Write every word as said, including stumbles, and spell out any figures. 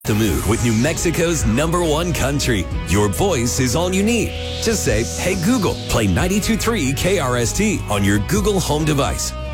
the mood with New Mexico's number one country. Your voice is all you need. Just say, hey Google, play ninety-two point three K R S T on your Google Home device.